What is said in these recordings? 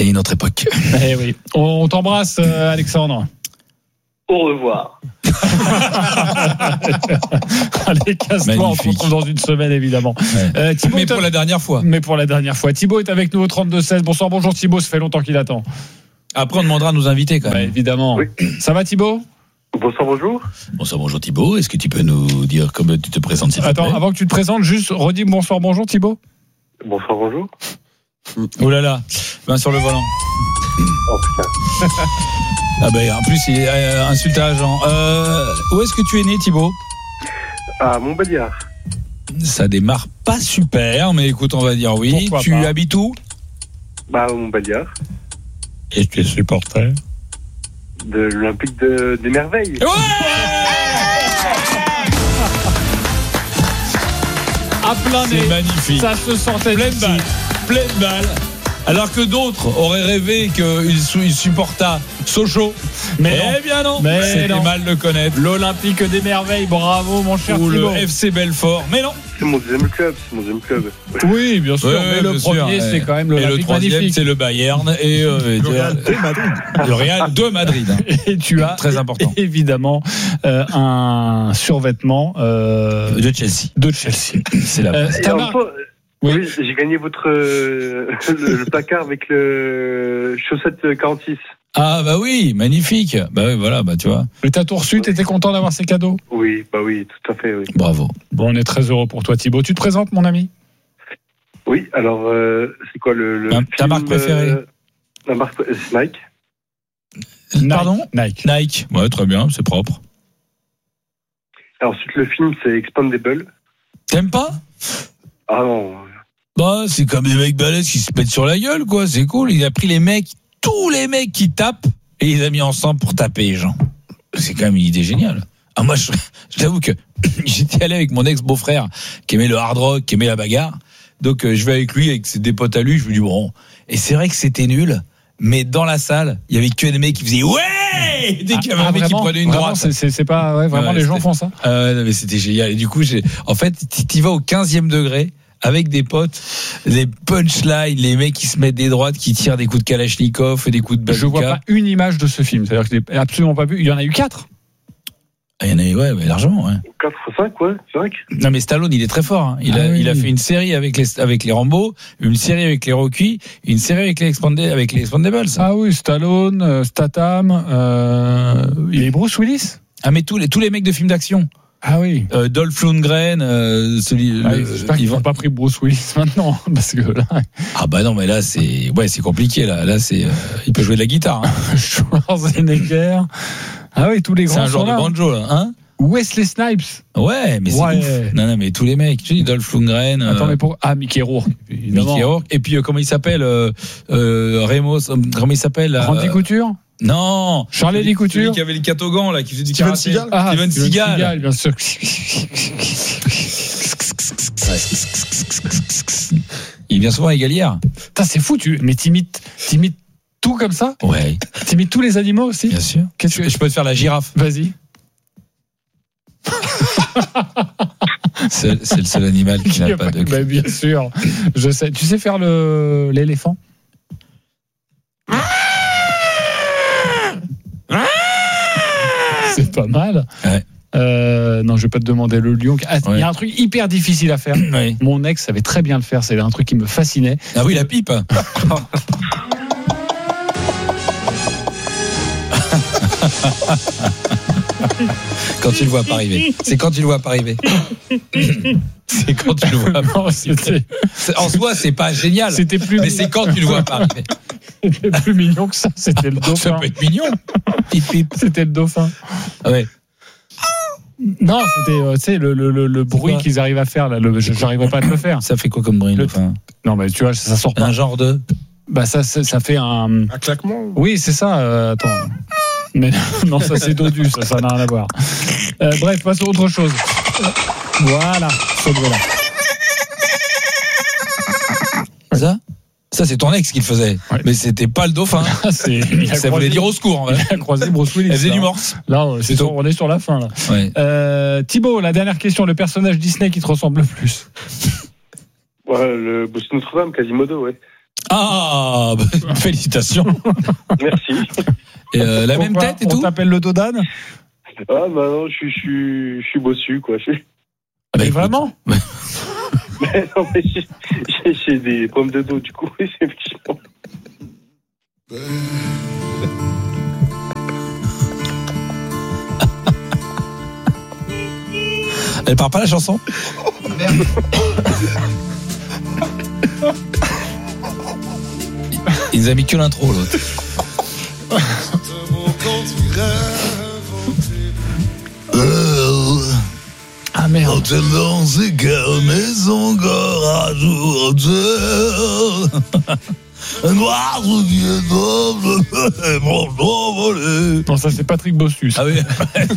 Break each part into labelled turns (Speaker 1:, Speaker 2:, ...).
Speaker 1: et une autre époque.
Speaker 2: Eh oui. On t'embrasse, Alexandre.
Speaker 3: Au revoir.
Speaker 2: Allez, casse-toi, on se retrouve dans une semaine, évidemment.
Speaker 1: Ouais.
Speaker 2: Thibaut,
Speaker 1: Mais pour la dernière fois.
Speaker 2: Thibaut est avec nous au 32-16. Bonjour Thibaut, ça fait longtemps qu'il attend.
Speaker 1: Après, on demandera à nos invités, quand même.
Speaker 2: Évidemment. Oui. Ça va, Thibaut ?
Speaker 3: Bonjour.
Speaker 1: Bonjour Thibaut. Est-ce que tu peux nous dire comment tu te présentes, s'il te plaît ?
Speaker 2: Attends, avant que tu te présentes, juste redis bonjour Thibaut.
Speaker 3: Bonjour.
Speaker 1: Oh là là, main sur le volant.
Speaker 3: Oh putain.
Speaker 1: Ah ben, en plus, il est insultage. Où est-ce que tu es né, Thibaut ?
Speaker 3: À Montbéliard.
Speaker 1: Ça démarre pas super, mais écoute, on va dire oui.
Speaker 2: Pourquoi
Speaker 1: tu
Speaker 2: pas.
Speaker 1: habites où ?
Speaker 3: Au Montbéliard.
Speaker 1: Et tu es supporter
Speaker 3: De l'Olympique des Merveilles.
Speaker 1: Ouais.
Speaker 2: À plein nez.
Speaker 1: C'est magnifique.
Speaker 2: Ça se sortait
Speaker 1: Pleine balle. Alors que d'autres auraient rêvé qu'il supporta Sochaux.
Speaker 2: Mais
Speaker 1: eh bien non,
Speaker 2: Mais
Speaker 1: c'était
Speaker 2: non.
Speaker 1: mal de connaître.
Speaker 2: L'Olympique des Merveilles, bravo mon cher
Speaker 1: Ou
Speaker 2: Thibaut.
Speaker 1: le FC Belfort. Mais non.
Speaker 3: C'est mon deuxième club.
Speaker 2: Oui, bien sûr, mais le
Speaker 1: bien
Speaker 2: premier,
Speaker 1: sûr,
Speaker 2: c'est quand même
Speaker 1: Et le
Speaker 2: l'Olympique
Speaker 1: troisième,
Speaker 2: magnifique.
Speaker 1: c'est le Bayern et le Real de Madrid.
Speaker 2: Et tu as
Speaker 1: Très important.
Speaker 2: évidemment un survêtement
Speaker 1: De Chelsea.
Speaker 2: de Chelsea.
Speaker 1: C'est la base.
Speaker 3: Et en même temps,
Speaker 2: Oui.
Speaker 3: oui, j'ai gagné votre le placard avec le chaussette 46.
Speaker 1: Ah bah oui, magnifique. Bah oui, voilà, bah tu vois.
Speaker 2: Mais t'as tout reçu, t'étais content d'avoir ces cadeaux ?
Speaker 3: Oui, tout à fait, oui.
Speaker 1: Bravo.
Speaker 2: Bon, on est très heureux pour toi Thibaut. Tu te présentes mon ami ?
Speaker 3: Oui, alors c'est quoi le
Speaker 1: Ta marque préférée
Speaker 3: La marque c'est Nike.
Speaker 1: Pardon ?
Speaker 2: Nike.
Speaker 1: Nike. Ouais, très bien, c'est propre.
Speaker 3: Et ensuite le film c'est Expandable.
Speaker 1: T'aimes pas ?
Speaker 3: Ah non.
Speaker 1: Bah, c'est comme des mecs balèzes qui se pètent sur la gueule, quoi. C'est cool. Il a pris tous les mecs qui tapent, et il les a mis ensemble pour taper les gens. C'est quand même une idée géniale. Ah, moi, je t'avoue que j'étais allé avec mon ex-beau-frère, qui aimait le hard rock, qui aimait la bagarre. Donc, je vais avec lui, avec des potes à lui, je me dis, bon. Et c'est vrai que c'était nul, mais dans la salle, il y avait que des mecs qui faisaient, ouais! Dès qu'il y avait un mec qui prenait une droite.
Speaker 2: C'est pas, vraiment, les gens font ça.
Speaker 1: Non, mais c'était génial. Et du coup, en fait, t'y vas au 15e degré, avec des potes, les punchlines, les mecs qui se mettent des droites, qui tirent des coups de Kalachnikov et des coups de bazooka.
Speaker 2: Je vois pas une image de ce film. C'est-à-dire que je l'ai absolument pas vu. Il y en a eu 4.
Speaker 1: Il y en a eu, ouais, largement, ouais.
Speaker 3: 4 ou 5, ouais, 5.
Speaker 1: Non, mais Stallone, il est très fort, hein. Il a fait une série avec les Rambo, une série avec les Rocky, une série avec les Expendables.
Speaker 2: Ah oui, Stallone, Statham, il est Bruce Willis.
Speaker 1: Ah, mais tous les mecs de films d'action.
Speaker 2: Ah oui.
Speaker 1: Dolph Lundgren,
Speaker 2: j'espère qu'ils n'ont pas pris Bruce Willis maintenant, parce que là.
Speaker 1: Ah bah non, mais là c'est compliqué là. Là c'est, il peut jouer de la guitare. Hein.
Speaker 2: Schwarzenegger. Ah oui, tous les grands.
Speaker 1: C'est un genre de banjo là, hein.
Speaker 2: Wesley Snipes.
Speaker 1: Ouais, mais c'est ouf. Non, mais tous les mecs. Tu dis Dolph Lundgren.
Speaker 2: Attends, mais Mickey Rourke.
Speaker 1: Mickey Rourke. Et puis comment il s'appelle Ramos. Comment il s'appelle
Speaker 2: Randy Couture.
Speaker 1: Non,
Speaker 2: Charlie Couture.
Speaker 1: Celui qui avait le catogan là, qui faisait du
Speaker 4: Steven
Speaker 1: karaté.
Speaker 4: Seagal.
Speaker 2: Steven Seagal, bien sûr.
Speaker 1: Il vient souvent à Égalière.
Speaker 2: Putain, c'est fou, mais t'imites tout comme ça ?
Speaker 1: Ouais.
Speaker 2: T'imites tous les animaux aussi ?
Speaker 1: Bien sûr. Je peux te faire la girafe.
Speaker 2: Vas-y.
Speaker 1: C'est le seul animal qui n'a pas de.
Speaker 2: Bah, bien sûr. Je sais. Tu sais faire l'éléphant ? C'est pas mal.
Speaker 1: Ouais.
Speaker 2: Non, je vais pas te demander le lion. Il y a un truc hyper difficile à faire.
Speaker 1: Ouais.
Speaker 2: Mon ex savait très bien le faire. C'est un truc qui me fascinait.
Speaker 1: Ah oui, la pipe. Quand tu le vois pas arriver. C'est quand tu le vois pas arriver. C'est quand tu le vois pas arriver. En soi, c'est pas génial. Mais c'est quand tu le vois pas arriver.
Speaker 2: C'était plus mignon que ça. C'était le dauphin.
Speaker 1: Ça peut être mignon. Pip, pip.
Speaker 2: C'était le dauphin.
Speaker 1: Ouais.
Speaker 2: Non, c'était tu sais le bruit qu'ils arrivent à faire là. J'arriverais pas à te le faire.
Speaker 1: Ça fait quoi comme bruit dauphin ?
Speaker 2: Non, mais tu vois, ça sort pas.
Speaker 1: Un genre de.
Speaker 2: Bah ça fait un
Speaker 4: claquement.
Speaker 2: Oui, c'est ça. Attends. Mais non, ça c'est dodu, ça n'a rien à voir. Bref, passons à autre chose. Voilà, ce bruit-là.
Speaker 1: Ça, c'est ton ex qui le faisait. Ouais. Mais c'était pas le dauphin. Ça voulait dire au secours. En fait.
Speaker 2: Il a croisé Bruce Willis.
Speaker 1: Elle faisait du morse.
Speaker 2: Là, on est sur la fin. Là.
Speaker 1: Ouais.
Speaker 2: Thibaut, la dernière question. Le personnage Disney qui te ressemble le plus ?
Speaker 3: Ouais, le Boss Notre-Dame, Quasimodo, ouais.
Speaker 1: Ah, félicitations.
Speaker 3: Merci.
Speaker 1: Et, la même
Speaker 2: Pourquoi
Speaker 1: tête et
Speaker 2: on
Speaker 1: tout.
Speaker 2: t'appelle le Dodan?
Speaker 3: Ah, bah non, je suis bossu, quoi.
Speaker 1: Ah, bah,
Speaker 2: Mais
Speaker 1: écoute.
Speaker 2: vraiment?
Speaker 3: Non, mais j'ai des problèmes de dos, du coup, oui, c'est effectivement.
Speaker 1: Elle part pas la chanson? Il nous a mis que l'intro, l'autre.
Speaker 2: Ah merde. Non, ça c'est Patrick Bossus.
Speaker 1: Ah oui.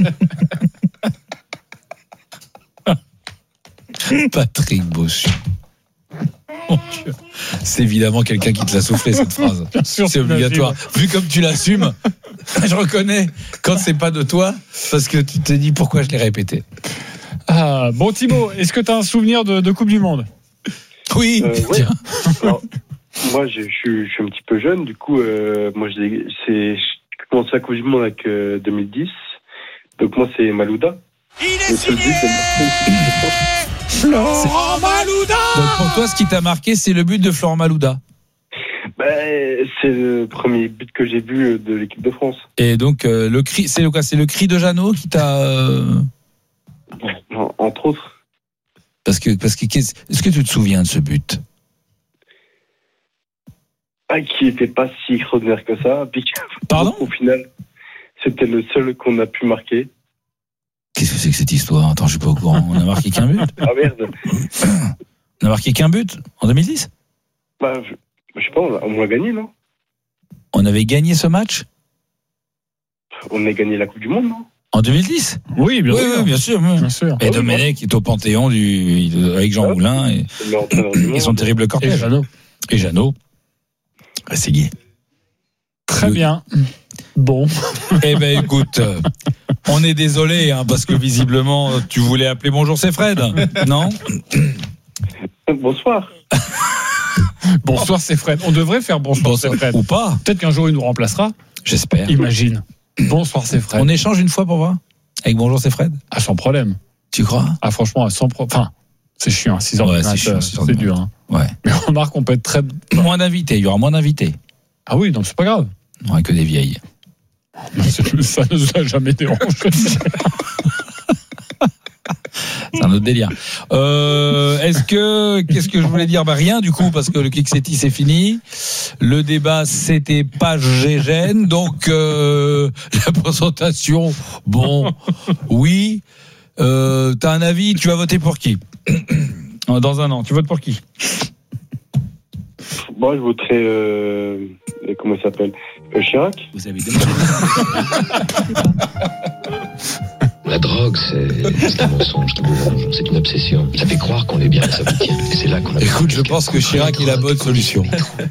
Speaker 1: Patrick Bossu. Mon Dieu. C'est évidemment quelqu'un qui te l'a soufflé, cette phrase.
Speaker 2: Bien sûr,
Speaker 1: C'est obligatoire. Vu comme tu l'assumes, je reconnais quand c'est pas de toi, parce que tu te dis pourquoi je l'ai répété.
Speaker 2: Ah, bon Thibaut, est-ce que tu as un souvenir de Coupe du Monde?
Speaker 1: Oui,
Speaker 3: Ouais.
Speaker 1: tiens.
Speaker 3: Alors, moi, je suis un petit peu jeune, du coup, moi, j'ai commencé la Coupe du Monde avec 2010. Donc, moi, c'est Malouda.
Speaker 4: Il est signé
Speaker 2: Florent Malouda.
Speaker 1: Donc pour toi, ce qui t'a marqué, c'est le but de Florent Malouda.
Speaker 3: C'est le premier but que j'ai vu de l'équipe de France.
Speaker 1: Et donc le cri, c'est quoi? C'est le cri de Jeannot qui t'a.
Speaker 3: Entre autres.
Speaker 1: Parce que est-ce que tu te souviens de ce but?
Speaker 3: Qui n'était pas si extraordinaire que ça. Puis,
Speaker 1: Pardon?
Speaker 3: au final, c'était le seul qu'on a pu marquer.
Speaker 1: Qu'est-ce que c'est que cette histoire? Attends, je suis pas au courant. On a marqué qu'un but.
Speaker 3: Ah merde.
Speaker 1: On a marqué qu'un but en 2010.
Speaker 3: Je sais pas, on l'a gagné, non?
Speaker 1: On avait gagné ce match
Speaker 3: On a gagné la Coupe du Monde, non?
Speaker 1: en 2010.
Speaker 2: Oui, bien sûr.
Speaker 1: Oui, bien sûr. Oui.
Speaker 2: Bien sûr.
Speaker 1: Et Domenech est au Panthéon avec Jean Moulin et
Speaker 3: Le entraîneur du monde.
Speaker 1: son terrible
Speaker 2: Et
Speaker 1: cortège.
Speaker 2: Jeannot.
Speaker 1: Et Jeannot. C'est gay.
Speaker 2: Très
Speaker 1: Oui.
Speaker 2: bien. Bon.
Speaker 1: Eh ben écoute, on est désolé parce que visiblement tu voulais appeler Bonjour c'est Fred, non?
Speaker 3: Bonsoir.
Speaker 2: Bonsoir, c'est Fred. On devrait faire bonsoir, c'est Fred.
Speaker 1: Ou pas?
Speaker 2: Peut-être qu'un jour il nous remplacera.
Speaker 1: J'espère.
Speaker 2: Imagine. Bonsoir, c'est Fred.
Speaker 1: On échange une fois pour voir avec Bonjour c'est Fred.
Speaker 2: Ah, sans problème.
Speaker 1: Tu crois?
Speaker 2: Ah, franchement, sans problème. Enfin, c'est chiant, 6 heures
Speaker 1: Ouais,
Speaker 2: du
Speaker 1: c'est
Speaker 2: mat,
Speaker 1: chiant, 6 heures
Speaker 2: c'est
Speaker 1: du
Speaker 2: dur. Hein.
Speaker 1: Ouais.
Speaker 2: Mais remarque, on peut être très.
Speaker 1: Moins d'invités. Il y aura moins d'invités.
Speaker 2: Ah oui, donc c'est pas grave.
Speaker 1: Il n'y aura que des vieilles.
Speaker 2: Ça ne nous a jamais dérangé.
Speaker 1: C'est un autre délire. Qu'est-ce que je voulais dire? Rien du coup, parce que le Kixetti c'est fini. Le débat c'était pas Gégène, donc la présentation. Bon, oui. T'as un avis? Tu vas voter pour qui? Dans un an, tu votes pour qui?
Speaker 3: Moi, je voterai. Comment il s'appelle? Chirac.
Speaker 1: Vous avez
Speaker 5: La drogue, c'est un mensonge qui nous venge, c'est une obsession. Ça fait croire qu'on est bien, ça vous tient. Et c'est là qu'on a.
Speaker 1: Écoute, je pense que Chirac est la bonne solution.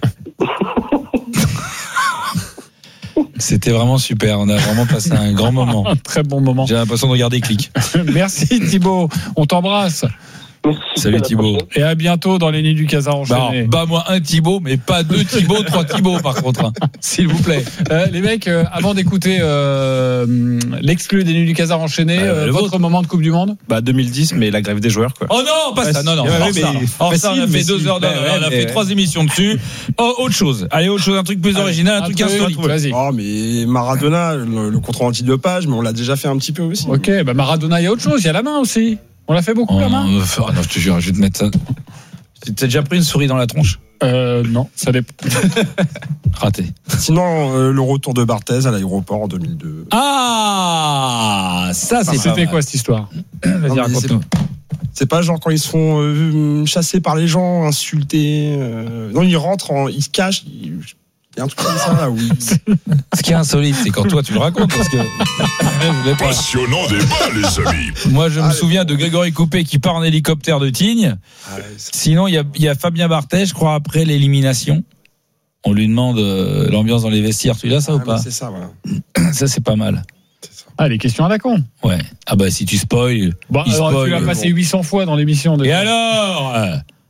Speaker 1: C'était vraiment super. On a vraiment passé un grand moment.
Speaker 2: Un très bon moment.
Speaker 1: J'ai l'impression de regarder Click.
Speaker 2: Merci Thibaut. On t'embrasse.
Speaker 3: Merci.
Speaker 1: Salut
Speaker 3: À la
Speaker 1: Thibaut.
Speaker 3: prochaine.
Speaker 2: Et à bientôt dans les Nuits du Casar enchaîné.
Speaker 1: Bah-moi un Thibaut, mais pas 2 Thibaut, 3 Thibaut par contre. S'il vous plaît.
Speaker 2: Les mecs, avant d'écouter l'exclu des Nuits du Casar enchaîné,
Speaker 1: le
Speaker 2: votre
Speaker 1: vôtre.
Speaker 2: moment de Coupe du Monde?
Speaker 6: 2010, mais la grève des joueurs, quoi.
Speaker 1: Oh non, pas ça. Non, non.
Speaker 6: Ouais,
Speaker 1: Hors
Speaker 6: mais
Speaker 1: ça. Hors ça,
Speaker 6: facile,
Speaker 1: on a
Speaker 6: mais
Speaker 1: fait 2
Speaker 6: si.
Speaker 1: heures. Non,
Speaker 6: Ouais,
Speaker 1: on a
Speaker 6: mais-
Speaker 1: fait 3 émissions dessus. Oh, autre chose. Allez, autre chose, un truc plus original, un truc insolite.
Speaker 2: Vas-y.
Speaker 6: Oh, mais Maradona, le contrôle antidopage, mais on l'a déjà fait un petit peu aussi.
Speaker 2: Ok, bah Maradona, il y a autre chose. Il y a la main aussi. On l'a fait beaucoup,
Speaker 1: Oh,
Speaker 2: la main?
Speaker 1: non, je te jure, je vais te mettre ça. T'as déjà pris une souris dans la tronche?
Speaker 2: Non, ça dépend.
Speaker 1: Raté.
Speaker 6: Sinon, le retour de Barthez à l'aéroport en 2002.
Speaker 1: Ah, ça c'est pas
Speaker 2: C'était
Speaker 1: mal.
Speaker 2: quoi cette histoire?
Speaker 1: Vas-y,
Speaker 6: Non, mais
Speaker 1: raconte-nous.
Speaker 6: C'est pas genre quand ils se font chassés par les gens, insultés. Non, ils rentrent, ils se cachent. Il y a un truc comme ça là où.
Speaker 1: Ce qui est insolite, c'est quand toi tu le racontes, parce que. Je l'ai pas.
Speaker 4: Passionnant débat, les amis.
Speaker 1: Moi, je me souviens de Grégory Coupé qui part en hélicoptère de Tignes. Sinon, il y a Fabien Barthez, je crois, après l'élimination. On lui demande l'ambiance dans les vestiaires. Tu l'as ça ou pas?
Speaker 6: C'est ça, voilà.
Speaker 1: Ça, c'est pas mal.
Speaker 2: Ah, les questions à la con.
Speaker 1: Ouais. Ah bah si tu spoil.
Speaker 2: Bon,
Speaker 1: il
Speaker 2: alors,
Speaker 1: spoil,
Speaker 2: tu l'as passé 800 fois dans l'émission.
Speaker 1: Et
Speaker 2: déjà.
Speaker 1: alors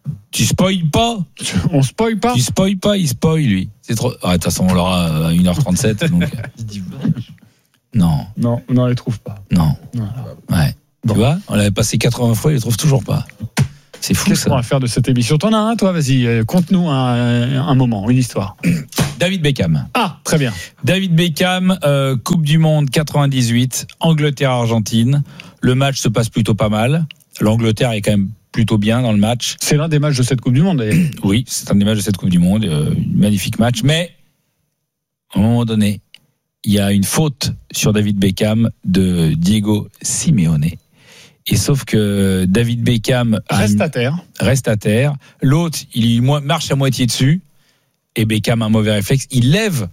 Speaker 1: Tu spoil pas.
Speaker 2: On spoil pas.
Speaker 1: Tu spoil pas, il spoil lui. C'est trop. De toute façon, on l'aura à 1h37. Donc... Non.
Speaker 2: Non, on les trouve pas.
Speaker 1: Non.
Speaker 2: Voilà.
Speaker 1: Ouais.
Speaker 2: Bon.
Speaker 1: Tu vois, on l'avait passé 80 fois, il les trouve toujours pas. C'est fou
Speaker 2: Qu'est-ce qu'on
Speaker 1: ça.
Speaker 2: va faire de cette émission? T'en as un, toi? Vas-y, conte-nous un moment, une histoire.
Speaker 1: David Beckham.
Speaker 2: Ah, très bien.
Speaker 1: David Beckham, Coupe du Monde 98, Angleterre-Argentine. Le match se passe plutôt pas mal. L'Angleterre est quand même plutôt bien dans le match.
Speaker 2: C'est l'un des matchs de cette Coupe du Monde, d'ailleurs.
Speaker 1: Oui, c'est un des matchs de cette Coupe du Monde. Magnifique match. Mais, à un moment donné, il y a une faute sur David Beckham de Diego Simeone. Et sauf que David Beckham
Speaker 2: Reste à terre.
Speaker 1: reste à terre. L'autre, il marche à moitié dessus. Et Beckham a un mauvais réflexe. Il lève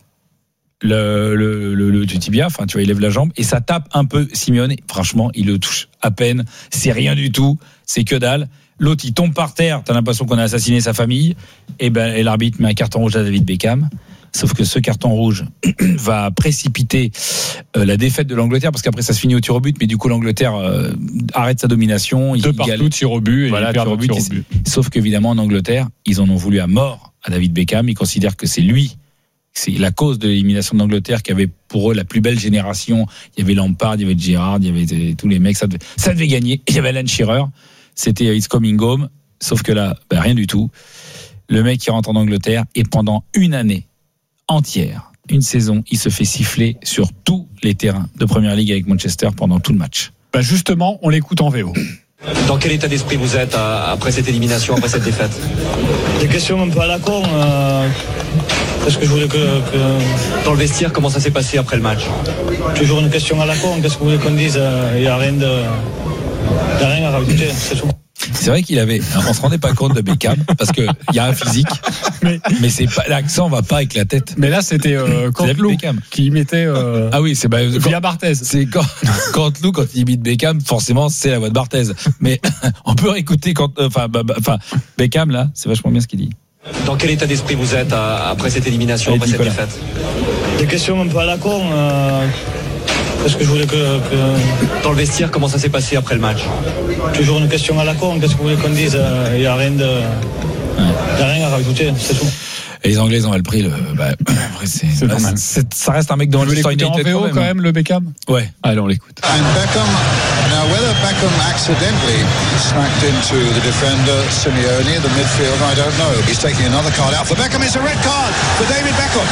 Speaker 1: le tibia, enfin, tu vois, il lève la jambe et ça tape un peu Simeone. Franchement, il le touche à peine. C'est rien du tout. C'est que dalle. L'autre, il tombe par terre. T'as l'impression qu'on a assassiné sa famille. Et l'arbitre met un carton rouge à David Beckham. Sauf que ce carton rouge va précipiter la défaite de l'Angleterre parce qu'après ça se finit au tir au but, mais du coup l'Angleterre arrête sa domination.
Speaker 2: De partout, tir au but. Et
Speaker 1: voilà,
Speaker 2: tir
Speaker 1: tir au but. Sauf qu'évidemment en Angleterre, ils en ont voulu à mort à David Beckham. Ils considèrent que c'est lui, c'est la cause de l'élimination de l'Angleterre qui avait pour eux la plus belle génération. Il y avait Lampard, il y avait Gerrard, il y avait tous les mecs. Ça devait gagner. Il y avait Alan Shearer. C'était It's Coming Home. Sauf que là, rien du tout. Le mec qui rentre en Angleterre et pendant une année entière, une saison, il se fait siffler sur tous les terrains de Première Ligue avec Manchester pendant tout le match.
Speaker 2: Justement, on l'écoute en VO.
Speaker 7: Dans quel état d'esprit vous êtes après cette élimination, après cette défaite?
Speaker 8: Des questions un peu à la con. Parce que je voulais que...
Speaker 7: Dans le vestiaire, comment ça s'est passé après le match?
Speaker 8: Toujours une question à la con. Qu'est-ce que vous voulez qu'on dise? Il n'y a rien à rajouter, c'est tout.
Speaker 1: C'est vrai on se rendait pas compte de Beckham parce que il y a un physique, mais c'est pas, l'accent va pas avec la tête.
Speaker 2: Mais là, c'était Canteloup qui imitait.
Speaker 1: Ah oui, c'est
Speaker 2: via Barthez.
Speaker 1: C'est Canteloup quand il imite Beckham, forcément c'est la voix de Barthez. Mais on peut réécouter Beckham là, c'est vachement bien ce qu'il dit.
Speaker 7: Dans quel état d'esprit vous êtes après cette élimination, après cette défaite?
Speaker 8: Des questions un peu à la con. Parce que je voulais que...
Speaker 7: Dans le vestiaire, comment ça s'est passé après le match?
Speaker 8: Toujours une question à la con. Qu'est-ce que vous voulez qu'on dise? Il n'y a rien à rajouter, c'est tout.
Speaker 1: Et les Anglais ont mal pris après ça reste un mec dans
Speaker 2: l'histoire United en VO quand même le Beckham.
Speaker 1: Ouais.
Speaker 2: Allez, on l'écoute.
Speaker 9: And Beckham, now whether Beckham accidentally smacked into the defender Simeone, the midfielder, I don't know. He's taking another card out for Beckham. It's a red card for David Beckham.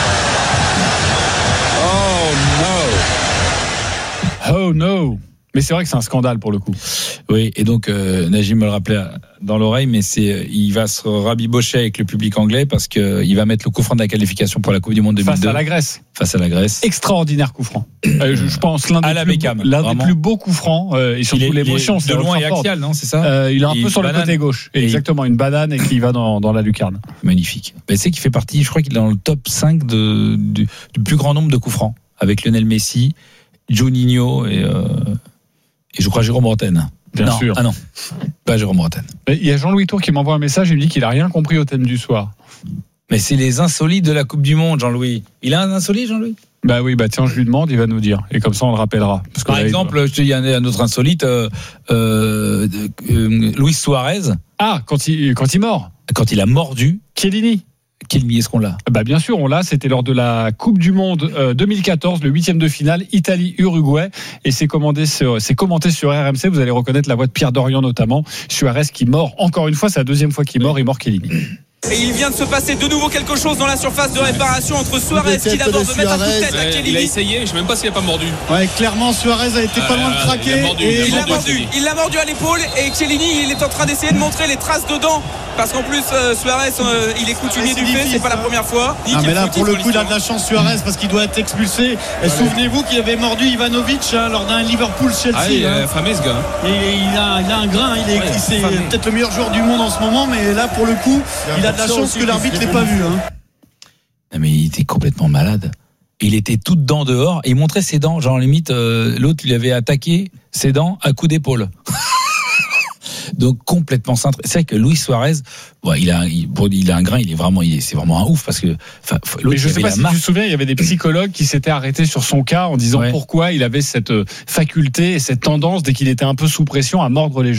Speaker 9: Oh no.
Speaker 2: Oh no. Mais c'est vrai que c'est un scandale pour le coup.
Speaker 1: Oui, et donc Najim me le rappelait dans l'oreille, mais il va se rabibocher avec le public anglais parce que il va mettre le coup franc de la qualification pour la Coupe du Monde 2002 face à la Grèce.
Speaker 2: Extraordinaire coup franc. Je pense l'un des plus beaux coups francs et surtout l'émotion.
Speaker 1: De loin et axial, non, c'est ça.
Speaker 2: Il est un peu sur le côté gauche. Exactement, une banane et qui va dans la lucarne.
Speaker 1: Magnifique. Mais c'est qu'il fait partie, je crois qu'il est dans le top 5 du plus grand nombre de coups francs avec Lionel Messi, Juninho et je crois Jérôme Bretagne.
Speaker 2: Bien sûr.
Speaker 1: Ah non, pas Jérôme Bretagne.
Speaker 2: Il y a Jean-Louis Tour qui m'envoie un message, il me dit qu'il a rien compris au thème du soir.
Speaker 1: Mais c'est les insolites de la Coupe du Monde, Jean-Louis. Il a un insolite, Jean-Louis?
Speaker 2: Oui, tiens, je lui demande, il va nous dire. Et comme ça, on le rappellera. Parce que
Speaker 1: par exemple, je te dis un autre insolite, Luis Suarez.
Speaker 2: Ah, quand il mord.
Speaker 1: Quand il a mordu.
Speaker 2: Chiellini.
Speaker 1: Chiellini, est-ce qu'on l'a?
Speaker 2: Bien sûr, on l'a. C'était lors de la Coupe du Monde 2014, le 8e de finale, Italie-Uruguay. Et c'est commenté sur RMC. Vous allez reconnaître la voix de Pierre Dorian notamment. Suarez qui mord. Encore une fois, c'est la deuxième fois qu'il mord. Il mord Chiellini.
Speaker 10: Et il vient de se passer de nouveau quelque chose dans la surface de réparation entre Suarez qui d'abord veut mettre un coup de tête à Chiellini.
Speaker 11: Il a essayé, je sais même pas s'il a pas mordu.
Speaker 8: Ouais, Suarez a été pas loin de craquer.
Speaker 10: Il l'a mordu à l'épaule et Chiellini il est en train d'essayer de montrer les traces de dents. Parce qu'en plus Suarez il est coutumier du fait, c'est pas la première fois.
Speaker 8: Mais là pour le coup il a de la chance Suarez parce qu'il doit être expulsé. Et souvenez-vous qu'il avait mordu Ivanovic lors d'un Liverpool-Chelsea.
Speaker 11: Fameux ce gars.
Speaker 8: Et il a un grain, c'est peut-être le meilleur joueur du monde en ce moment, mais là pour le coup il a de la chance que l'arbitre l'ait pas vu.
Speaker 1: Non mais il était complètement malade. Il était tout dedans dehors et il montrait ses dents, genre limite l'autre lui avait attaqué ses dents à coups d'épaule. Donc complètement cintré. C'est vrai que Luis Suarez, il a un grain, c'est vraiment un ouf parce que
Speaker 2: mais je sais pas si tu te souviens, il y avait des psychologues qui s'étaient arrêtés sur son cas en disant pourquoi il avait cette faculté et cette tendance dès qu'il était un peu sous pression à mordre les gens.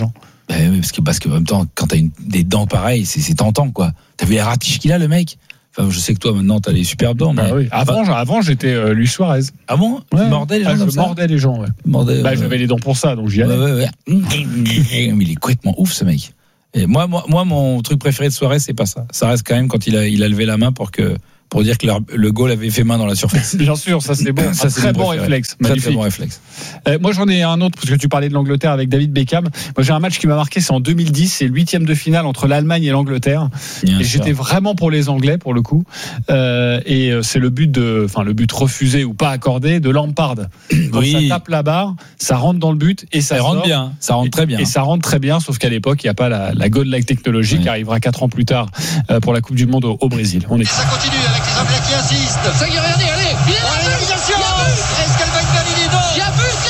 Speaker 1: Ben oui, parce qu'en même temps, quand t'as des dents pareilles, c'est tentant, quoi. T'as vu les ratiches qu'il a, le mec? Enfin, je sais que toi, maintenant, t'as les superbes dents. Mais...
Speaker 2: oui. Avant, j'étais Luis Suarez.
Speaker 1: Ah bon?
Speaker 2: Ouais.
Speaker 1: Tu mordais les gens comme ça?
Speaker 2: Je mordais les gens, ouais. J'avais les dents pour ça, donc j'y allais.
Speaker 1: Ouais. Mais il est complètement ouf, ce mec. Et moi, mon truc préféré de Suarez, c'est pas ça. Ça reste quand même quand il a levé la main pour dire que le goal avait fait main dans la surface.
Speaker 2: Bien sûr, ça c'est bon.
Speaker 1: Ça, c'est
Speaker 2: très bon réflexe.
Speaker 1: Très bon réflexe.
Speaker 2: Moi j'en ai un autre, parce que tu parlais de l'Angleterre avec David Beckham. Moi j'ai un match qui m'a marqué, c'est en 2010, c'est le 8e de finale entre l'Allemagne et l'Angleterre. Et j'étais vraiment pour les Anglais pour le coup. Et c'est le but refusé ou pas accordé de Lampard. Quand ça tape la barre, ça rentre dans le but et ça
Speaker 1: rentre bien. Ça rentre très bien.
Speaker 2: Et ça rentre très bien, sauf qu'à l'époque il n'y a pas la goal-like technologie qui arrivera 4 ans plus tard pour la Coupe du Monde au Brésil.
Speaker 11: Et ça continue avec les Anglais qui insistent. Ça y est, regardez, allez, il est là, l'égalisation. Est-ce qu'elle va être validée? Non. Il y a but.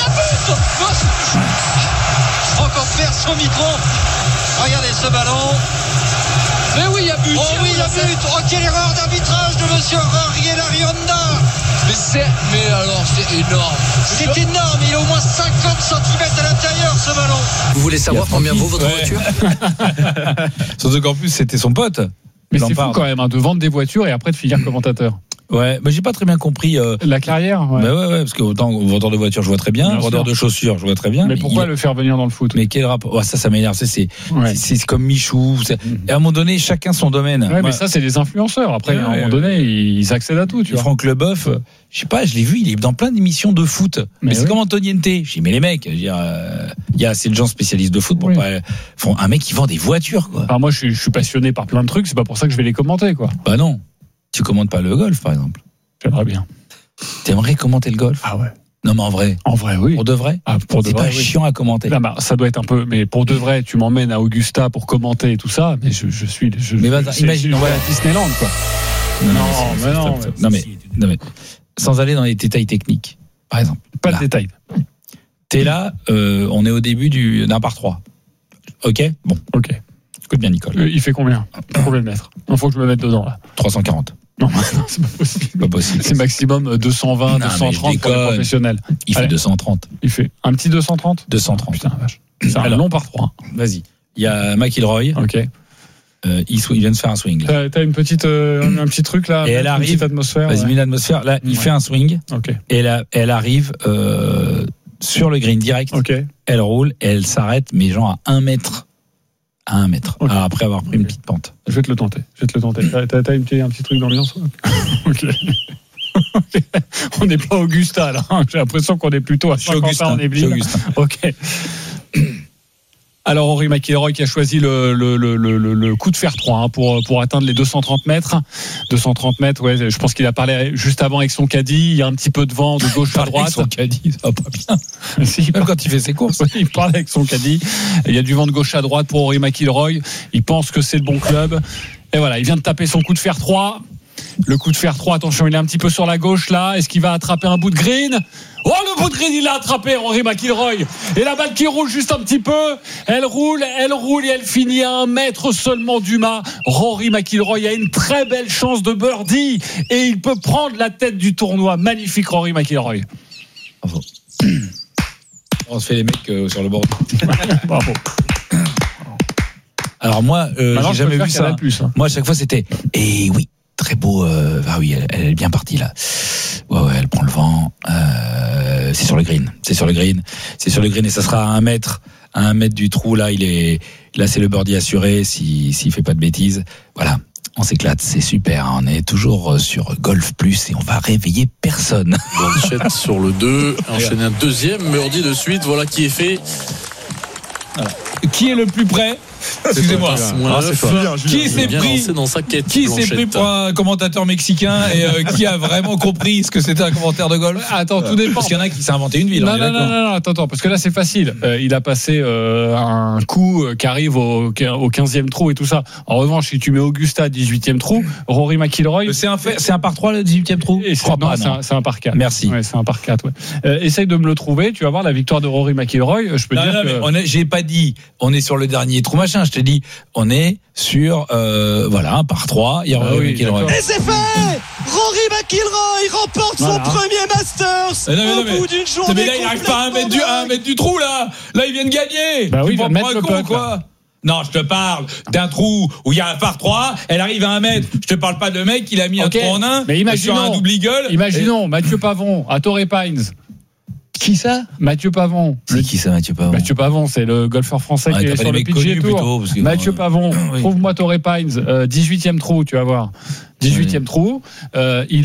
Speaker 11: Encore faire son micro. Regardez ce ballon. Mais oui, il y a but. Oh oui, il y a but. Oh, quelle erreur d'arbitrage de monsieur Ariel Arionda. Mais alors, c'est énorme. C'est énorme. Il est au moins 50 cm à l'intérieur, ce ballon.
Speaker 12: Vous voulez savoir combien vaut votre voiture?
Speaker 1: Surtout qu'en plus, c'était son pote.
Speaker 2: Mais c'est fou quand même, de vendre des voitures et après de finir commentateur.
Speaker 1: Ouais, mais j'ai pas très bien compris
Speaker 2: la carrière. Ouais.
Speaker 1: Bah ouais, parce que autant vendeur de voiture, je vois très bien, vendeur de chaussures, je vois très bien.
Speaker 2: Mais pourquoi le faire venir dans le foot?
Speaker 1: Mais quel rapport? Ça m'énerve. C'est comme Michou. Et à un moment donné, chacun son domaine.
Speaker 2: Ouais, mais ça, c'est des influenceurs. Après, à un moment donné, ils accèdent à tout. Tu vois.
Speaker 1: Franck Leboeuf, je sais pas, je l'ai vu, il est dans plein d'émissions de foot. Mais c'est comme Antoniente. Je dis, mais les mecs, il y a assez de gens spécialistes de foot pour pas. Un mec qui vend des voitures, quoi.
Speaker 2: Moi, je suis passionné par plein de trucs. C'est pas pour ça que je vais les commenter, quoi.
Speaker 1: Bah non. Tu commentes pas le golf, par exemple.
Speaker 2: J'aimerais bien.
Speaker 1: T'aimerais commenter le golf?
Speaker 2: Ah ouais.
Speaker 1: Non, mais en vrai.
Speaker 2: En vrai, oui.
Speaker 1: Pour de vrai?
Speaker 2: C'est
Speaker 1: pas chiant à commenter.
Speaker 2: Là, ça doit être un peu, mais pour de vrai, tu m'emmènes à Augusta pour commenter et tout ça, mais
Speaker 1: imagine,
Speaker 2: on va à Disneyland, quoi.
Speaker 1: Non, mais sans aller dans les détails techniques, par exemple.
Speaker 2: Pas de détails.
Speaker 1: T'es là, on est au début d'un par 3. Ok? Bon.
Speaker 2: Ok.
Speaker 1: Écoute bien, Nicole.
Speaker 2: Il fait combien de mètres? Il faut que je me mette dedans, là.
Speaker 1: 340.
Speaker 2: Non, c'est pas possible. C'est maximum 220, 230 pour les professionnels.
Speaker 1: Il fait 230.
Speaker 2: Il fait un petit 230?
Speaker 1: 230.
Speaker 2: Putain, vache. C'est un long par 3.
Speaker 1: Vas-y. Il y a McIlroy.
Speaker 2: Ok.
Speaker 1: Il vient de faire un swing. Là.
Speaker 2: T'as une petite, un petit truc là.
Speaker 1: Et elle arrive.
Speaker 2: Une petite atmosphère.
Speaker 1: Vas-y, une atmosphère. Là, il fait un swing.
Speaker 2: Ok.
Speaker 1: Et là, elle arrive sur le green direct.
Speaker 2: Ok.
Speaker 1: Elle roule et elle s'arrête, mais genre à 1 mètre. À 1 mètre. Okay. Alors après avoir pris une petite pente.
Speaker 2: Je vais te le tenter. T'as un petit truc d'ambiance? Ok. On n'est pas Augusta là. J'ai l'impression qu'on est plutôt à Saint-Quentin en Yvelines. Ok. Alors Rory McIlroy qui a choisi le coup de fer 3 pour atteindre les 230 mètres. 230 mètres, ouais. Je pense qu'il a parlé juste avant avec son caddie. Il y a un petit peu de vent de gauche à droite.
Speaker 1: Avec son caddie, ça va pas bien.
Speaker 2: Si,
Speaker 1: même quand il fait ses courses.
Speaker 2: Il parle avec son caddie. Il y a du vent de gauche à droite pour Rory McIlroy. Il pense que c'est le bon club. Et voilà, il vient de taper son coup de fer 3. Le coup de fer 3, attention, il est un petit peu sur la gauche là. Est-ce qu'il va attraper un bout de green? Oh, le bout de green, il l'a attrapé, Rory McIlroy. Et la balle qui roule juste un petit peu. Elle roule et elle finit à 1 mètre seulement du mât. Rory McIlroy a une très belle chance de birdie et il peut prendre la tête du tournoi. Magnifique, Rory McIlroy.
Speaker 1: Bravo. On se fait les mecs sur le bord.
Speaker 2: Bravo.
Speaker 1: Alors moi, j'ai jamais vu ça.
Speaker 2: Plus, hein.
Speaker 1: Moi, à chaque fois, c'était oui. Très beau, oui, elle est bien partie là. Ouais, elle prend le vent. C'est sur le green et ça sera à 1 mètre du trou là. Là, c'est le birdie assuré s'il fait pas de bêtises. Voilà, on s'éclate, c'est super. On est toujours sur Golf Plus et on va réveiller personne.
Speaker 13: Blanchette sur le 2, enchaîner un deuxième birdie de suite. Voilà qui est fait.
Speaker 1: Voilà. Qui est le plus près? Excusez-moi. Qui s'est pris pour un commentateur mexicain et qui a vraiment compris ce que c'était un commentaire de golf?
Speaker 2: Attends, tout dépend.
Speaker 1: Parce qu'il y en a qui s'est inventé une ville.
Speaker 2: Non, attends, parce que là c'est facile. Il a passé un coup qui arrive au 15e trou et tout ça. En revanche, si tu mets Augusta 18e trou, Rory McIlroy.
Speaker 1: C'est un par 3 le 18e trou?
Speaker 2: Je crois pas. C'est un par 4.
Speaker 1: Merci.
Speaker 2: Ouais, c'est un par 4. Ouais. Essaye de me le trouver. Tu vas voir la victoire de Rory McIlroy. Je peux dire que.
Speaker 1: J'ai pas dit on est sur le dernier trou. machin. Je te dis, on est sur un par 3. Il y a Rory McIlroy.
Speaker 11: Et c'est fait. Rory McIlroy remporte son premier Masters au bout d'une journée.
Speaker 1: Mais là, il n'arrive pas à 1 mètre du trou là. Là, il vient de gagner.
Speaker 2: Bah oui,
Speaker 1: tu
Speaker 2: il va
Speaker 1: prends
Speaker 2: mettre
Speaker 1: un
Speaker 2: le
Speaker 1: con
Speaker 2: puck,
Speaker 1: quoi. Non, je te parle d'un trou où il y a un par 3, elle arrive à 1 mètre. Je te parle pas de mec qui l'a mis un trou en 1.
Speaker 2: Mais imaginons
Speaker 1: sur un double eagle.
Speaker 2: Imaginons Mathieu Pavon à Torrey Pines.
Speaker 1: Qui ça?
Speaker 2: Mathieu Pavon.
Speaker 1: C'est qui ça, Mathieu Pavon?
Speaker 2: Mathieu Pavon, c'est le golfeur français qui est sur le PGA Tour. Mathieu Pavon, trouve-moi Torrey Pines, 18e trou, tu vas voir. 18e trou, il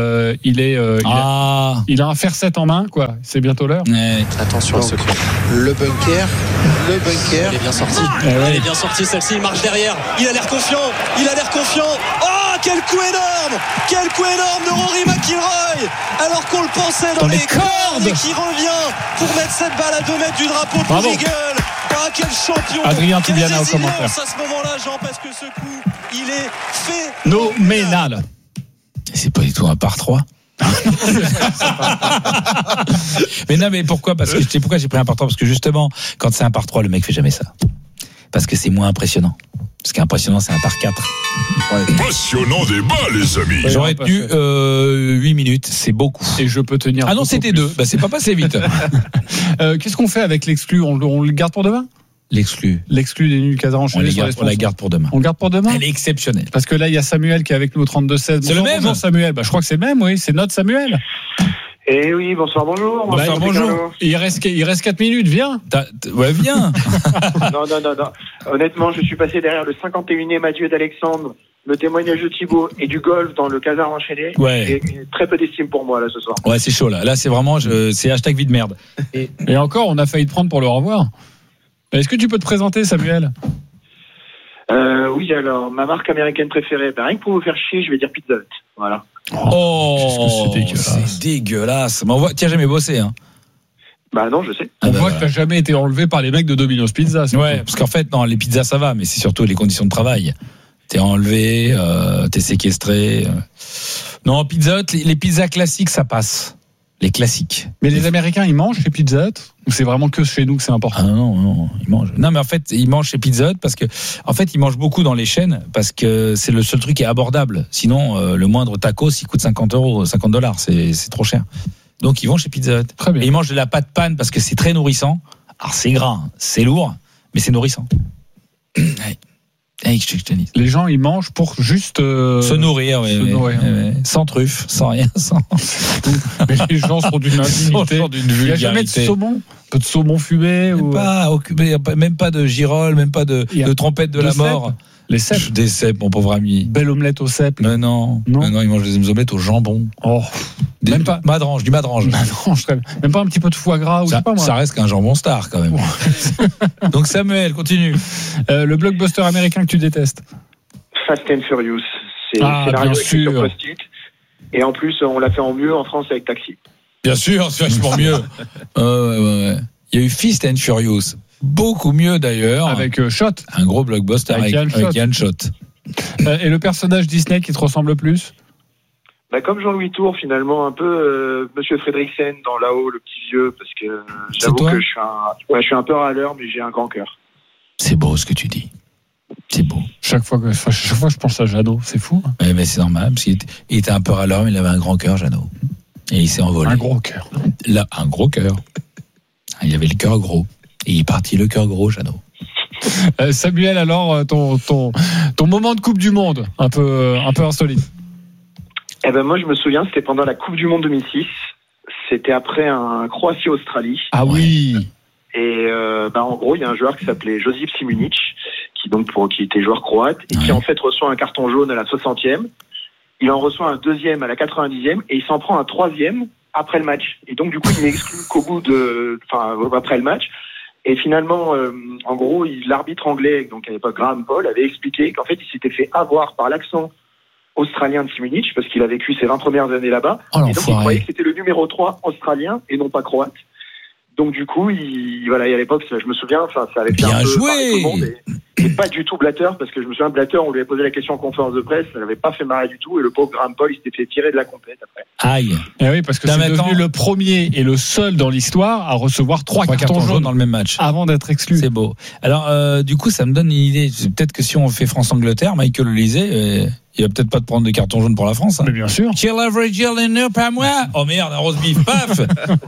Speaker 2: a un fer 7 en main, quoi. C'est bientôt l'heure.
Speaker 11: Attention, secret. Le bunker. Il est bien sorti. Il est bien sorti, celle-ci. Il marche derrière. Il a l'air confiant. Oh, quel coup énorme de Rory McIlroy. Alors qu'on le pensait dans les cordes et qui revient pour mettre cette balle à 2 mètres du drapeau pour Eagle. Ah, quel champion.
Speaker 2: Adrien Toubiana au commentaire.
Speaker 11: À ce moment-là, Jean, parce que ce coup, il est
Speaker 2: phénoménal.
Speaker 1: C'est pas du tout un par 3. Mais non, mais pourquoi? Parce que pourquoi j'ai pris un par 3? Parce que justement, quand c'est un par 3, le mec fait jamais ça. Parce que c'est moins impressionnant. Ce qui est impressionnant, c'est un par 4.
Speaker 4: Passionnant débat, les amis.
Speaker 1: J'aurais tenu 8 minutes, c'est beaucoup.
Speaker 2: Et je peux tenir.
Speaker 1: Ah non, c'était 2. Bah, c'est pas passé vite.
Speaker 2: Qu'est-ce qu'on fait avec l'exclu? On le garde pour demain? L'exclu des nuls Casar enchaînés.
Speaker 1: On la garde pour demain.
Speaker 2: On garde pour demain?
Speaker 1: Elle est exceptionnelle.
Speaker 2: Parce que là, il y a Samuel qui est avec nous au 32-16.
Speaker 1: C'est le même?
Speaker 2: Bonjour Samuel. Bah, je crois que c'est le même, oui. C'est notre Samuel.
Speaker 3: Eh oui, bonsoir, bonjour.
Speaker 2: Bonjour. Il reste 4 minutes, viens.
Speaker 1: Ouais, viens.
Speaker 3: Non. Honnêtement, je suis passé derrière le 51e adieu d'Alexandre, le témoignage de Thibaut et du golf dans le Casar enchaîné.
Speaker 1: Ouais.
Speaker 3: Et très peu d'estime pour moi, là, ce soir.
Speaker 1: Ouais, c'est chaud, là. Là, c'est vraiment, c'est hashtag vie de merde.
Speaker 2: Et encore, on a failli te prendre pour le revoir. Est-ce que tu peux te présenter, Samuel?
Speaker 3: Oui, alors, ma marque américaine préférée, rien que pour vous faire chier, je vais dire Pizza Hut. Voilà.
Speaker 1: Oh, c'est dégueulasse. Mais tu n'as jamais bossé, hein?
Speaker 3: Bah non, je sais.
Speaker 2: On voit que tu n'as jamais été enlevé par les mecs de Domino's Pizza.
Speaker 1: Ouais, parce qu'en fait, non, les pizzas, ça va, mais c'est surtout les conditions de travail. T'es enlevé, t'es séquestré. Non, Pizza Hut, les pizzas classiques, ça passe. Les classiques.
Speaker 2: Mais les Américains, ils mangent chez Pizza Hut? Ou c'est vraiment que chez nous que c'est important?
Speaker 1: Ah non, ils mangent. Non, mais en fait, ils mangent chez Pizza Hut parce que, en fait, ils mangent beaucoup dans les chaînes parce que c'est le seul truc qui est abordable. Sinon, le moindre tacos, il coûte $50, c'est trop cher. Donc, ils vont chez Pizza Hut.
Speaker 2: Très bien.
Speaker 1: Et ils mangent de la pâte panne parce que c'est très nourrissant. Alors, c'est gras, c'est lourd, mais c'est nourrissant. Hey, je te dis.
Speaker 2: Les gens, ils mangent pour juste
Speaker 1: se nourrir,
Speaker 2: ouais.
Speaker 1: Sans truffe, sans rien, sans.
Speaker 2: Mais les gens sont d'une indignité. Il n'y a jamais de saumon, un peu de saumon fumé
Speaker 1: même pas de girolles, même pas de trompette de la mort.
Speaker 2: Les cèpes.
Speaker 1: Des cèpes, mon pauvre ami.
Speaker 2: Belle omelette aux cèpes.
Speaker 1: Mais non, ils mangent des omelettes au jambon.
Speaker 2: Oh.
Speaker 1: Même pas madrange, du madrange.
Speaker 2: Même pas un petit peu de foie gras ou
Speaker 1: ça,
Speaker 2: je sais pas moi.
Speaker 1: Ça reste qu'un jambon star quand même. Donc Samuel, continue.
Speaker 2: Le blockbuster américain que tu détestes.
Speaker 3: Fast and Furious. C'est le scénario écrit sur Post-it. Et en plus, on l'a fait en mieux en France avec Taxi.
Speaker 1: Bien sûr, c'est vachement mieux. Ouais. Il y a eu Fast and Furious. Beaucoup mieux d'ailleurs.
Speaker 2: Avec Shot.
Speaker 1: Un gros blockbuster avec Yann Shot.
Speaker 2: Et le personnage Disney qui te ressemble le plus?
Speaker 3: Bah, comme Jean-Louis Tour, finalement, un peu Monsieur Fredriksen dans Là-haut, le petit vieux, parce que j'avoue que je suis un peu râleur, mais j'ai un grand cœur.
Speaker 1: C'est beau ce que tu dis. C'est beau.
Speaker 2: Chaque fois je pense à Jeannot, c'est fou.
Speaker 1: Ouais, mais c'est normal, parce qu'il était un peu râleur, mais il avait un grand cœur, Jeannot. Et il s'est envolé.
Speaker 2: Un gros cœur.
Speaker 1: Là, un gros cœur. Il avait le cœur gros. Et il est parti le cœur gros, Jeannot.
Speaker 2: Samuel, alors, ton moment de Coupe du Monde, un peu insolite.
Speaker 3: Eh ben moi, je me souviens, c'était pendant la Coupe du Monde 2006. C'était après un Croatie-Australie.
Speaker 2: Ah oui.
Speaker 3: Et en gros, il y a un joueur qui s'appelait Josip Simunic, qui était joueur croate, et qui en fait reçoit un carton jaune à la 60e. Il en reçoit un deuxième à la 90e, et il s'en prend un troisième après le match. Et donc, du coup, il n'est exclu qu'au bout après le match. Et finalement, en gros, l'arbitre anglais, donc à l'époque Graham Paul, avait expliqué qu'en fait, il s'était fait avoir par l'accent australien de Simunic, parce qu'il a vécu ses 20 premières années là-bas. Et donc, il croyait que c'était le numéro 3 australien et non pas croate. Donc, du coup, à l'époque, je me souviens, ça avait fait
Speaker 1: bien
Speaker 3: un peu
Speaker 1: joué.
Speaker 3: tout le monde. Et pas du tout Blatter, parce que je me souviens, Blatter, on lui avait posé la question en conférence de presse, ça l'avait pas fait marrer du tout, et le pauvre Graham Paul, il s'était fait tirer de la compète après.
Speaker 1: Aïe.
Speaker 2: Et oui, parce que c'est devenu le premier et le seul dans l'histoire à recevoir 3 cartons jaunes
Speaker 1: dans le même match.
Speaker 2: Avant d'être exclu.
Speaker 1: C'est beau. Alors, du coup, ça me donne une idée. Peut-être que si on fait France-Angleterre, Michael Olysée, il va peut-être pas te prendre de carton jaune pour la France. Hein.
Speaker 2: Mais bien sûr.
Speaker 1: Kill every Gilliner, pas moi. Oh merde, un roast beef, paf.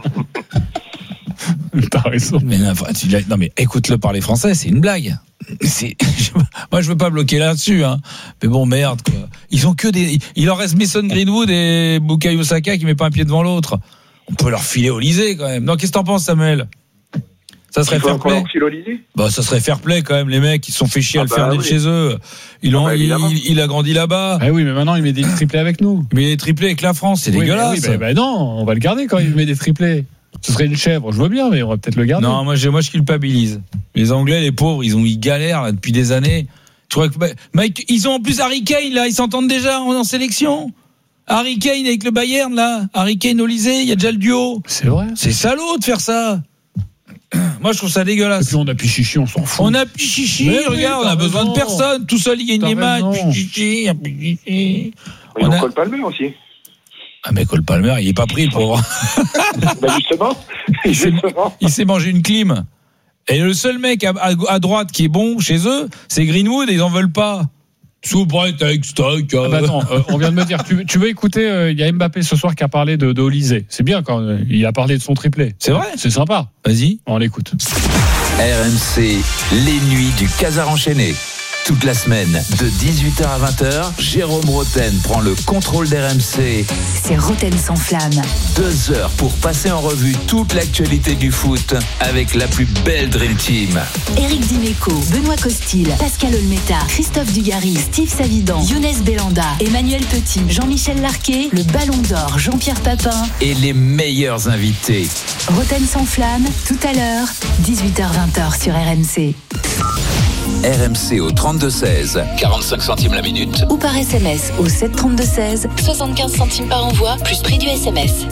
Speaker 2: T'as raison.
Speaker 1: Mais non, mais écoute-le parler français, c'est une blague. Moi, je veux pas bloquer là-dessus, hein. Mais bon, merde, quoi. Ils ont que il leur reste Mason Greenwood et Bukayo Saka qui met pas un pied devant l'autre. On peut leur filer Olysée, quand même. Non, qu'est-ce que t'en penses, Samuel? Ça serait fair play. Bah, ça serait fair play quand même. Les mecs, ils se sont fait chier à le faire de chez eux. Il a grandi là-bas.
Speaker 2: Ah oui, mais maintenant il met des triplés avec nous.
Speaker 1: Il met des triplés avec la France, c'est dégueulasse.
Speaker 2: Oui, non, on va le garder quand il met des triplés. Ce serait une chèvre, je vois bien, mais on va peut-être le garder.
Speaker 1: Non, moi je culpabilise. Les Anglais, les pauvres, ils galèrent là, depuis des années. Tu crois que Mike, ils ont en plus Harry Kane là, ils s'entendent déjà en sélection. Harry Kane avec le Bayern là, Harry Kane Olysée, il y a déjà le duo.
Speaker 2: C'est vrai.
Speaker 1: C'est salaud de faire ça. Moi je trouve ça dégueulasse.
Speaker 2: Et puis on a Pichichi, on s'en fout.
Speaker 1: On a Pichichi, regarde, on a besoin de personne. Tout seul il gagne les matchs. Pichichi.
Speaker 3: On a Cole Palmer aussi.
Speaker 1: Ah mais Cole Palmer, il est pas pris le pauvre.
Speaker 3: Bah justement.
Speaker 1: Il s'est mangé une clim. Et le seul mec à droite qui est bon chez eux, c'est Greenwood et ils en veulent pas. Soubrette avec stock.
Speaker 2: Attends, on vient de me dire, tu veux écouter, il y a Mbappé ce soir qui a parlé de Olysée. C'est bien quand il a parlé de son triplé.
Speaker 1: C'est vrai.
Speaker 2: C'est sympa.
Speaker 1: Vas-y.
Speaker 2: On l'écoute.
Speaker 14: RMC, les nuits du Casar enchaîné. Toute la semaine, de 18h à 20h, Jérôme Roten prend le contrôle d'RMC.
Speaker 15: C'est Roten sans flamme.
Speaker 14: 2 heures pour passer en revue toute l'actualité du foot avec la plus belle Dream Team.
Speaker 15: Éric Dimeco, Benoît Costil, Pascal Olmeta, Christophe Dugarry, Steve Savidan, Younes Bellanda, Emmanuel Petit, Jean-Michel Larquet, le Ballon d'Or, Jean-Pierre Papin.
Speaker 14: Et les meilleurs invités.
Speaker 15: Roten sans flamme, tout à l'heure, 18h-20h sur RMC.
Speaker 14: RMC au 32-16, 45 centimes la minute.
Speaker 15: Ou par SMS au 732-16, 75 centimes par envoi, plus prix du SMS.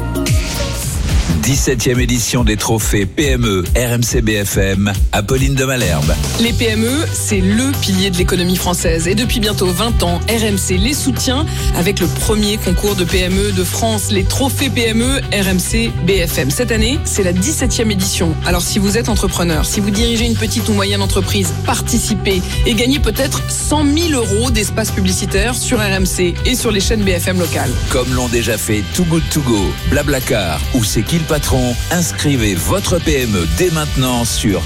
Speaker 14: 17e édition des trophées PME RMC BFM, Apolline de Malherbe.
Speaker 16: Les PME, c'est le pilier de l'économie française. Et depuis bientôt 20 ans, RMC les soutient avec le premier concours de PME de France, les trophées PME RMC BFM. Cette année, c'est la 17e édition. Alors si vous êtes entrepreneur, si vous dirigez une petite ou moyenne entreprise, participez et gagnez peut-être 100 000 € d'espace publicitaire sur RMC et sur les chaînes BFM locales.
Speaker 14: Comme l'ont déjà fait Too Good To Go, Blablacar ou C'est qui le patron, inscrivez votre PME dès maintenant sur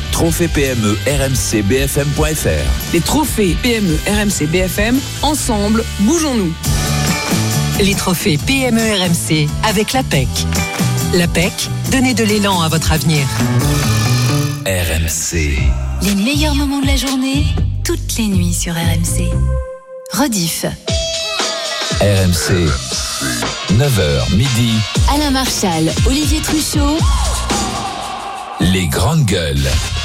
Speaker 14: trophée-PME-RMC-BFM.fr.
Speaker 16: Les trophées PME RMC BFM, ensemble, bougeons-nous.
Speaker 17: Les trophées PME RMC avec l'APEC. L'APEC, donnez de l'élan à votre avenir.
Speaker 14: RMC.
Speaker 15: Les meilleurs moments de la journée, toutes les nuits sur RMC. Rediff.
Speaker 14: RMC. 9h, midi.
Speaker 15: Alain Marchal, Olivier Truchot.
Speaker 14: Les grandes gueules.